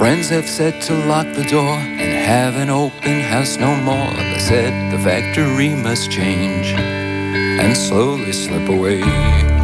Friends have said to lock the door and have an open house no more. They said the factory must change and slowly slip away.